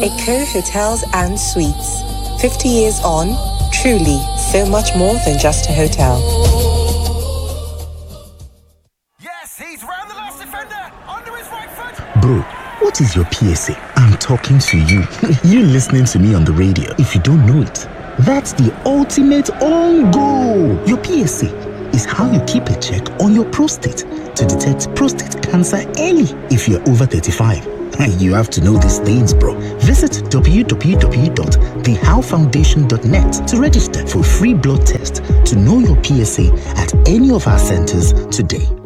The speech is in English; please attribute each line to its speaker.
Speaker 1: Eco Hotels and Suites. 50 years on, truly so much more than just a hotel.
Speaker 2: Yes, he's round the last defender, under his right foot.
Speaker 3: Bro, what is your PSA? I'm talking to you. You listening to me on the radio. If you don't know it, that's the ultimate on goal. Your PSA is how you keep a check on your prostate to detect prostate cancer early. If you're over 35, you have to know these things, bro. Visit www.thehowfoundation.net to register for a free blood test to know your PSA at any of our centers today.